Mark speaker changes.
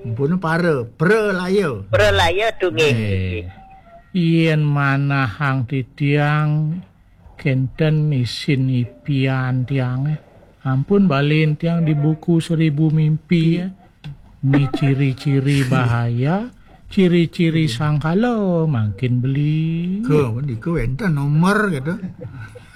Speaker 1: Pun prelaya.
Speaker 2: Prelaya tu nggih.
Speaker 3: Yen manahang titiang kenten isin ipian tiang ampun balin tiang di buku 1000 mimpi ya. Ni ciri-ciri bahaya, ciri-ciri sangkala makin beli.
Speaker 1: Ke niku enten nomor gitu.